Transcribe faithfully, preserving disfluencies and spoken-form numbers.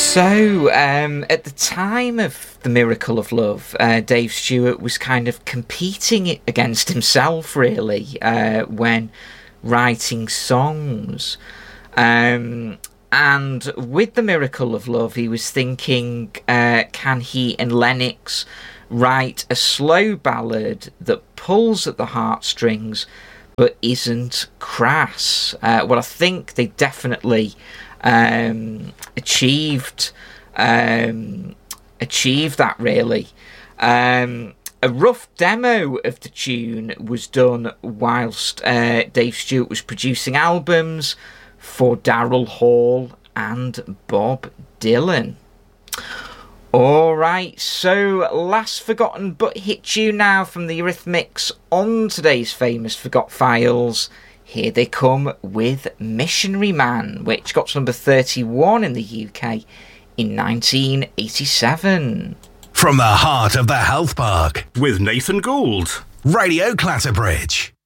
So, um, at the time of The Miracle of Love, uh, Dave Stewart was kind of competing against himself, really, uh, when writing songs. Um, and with The Miracle of Love, he was thinking, uh, can he and Lennox write a slow ballad that pulls at the heartstrings but isn't crass? Uh, well, I think they definitely um, achieved um, achieved that, really. Um, a rough demo of the tune was done whilst uh, Dave Stewart was producing albums for Daryl Hall and Bob Dylan. Alright, so last forgotten but hit tune now from the Eurythmics on today's famous Forgot Files. Here they come with Missionary Man, which got to number thirty-one in the U K in nineteen eighty-seven. From the heart of the Health Park, with Nathan Gould. Radio Clatterbridge.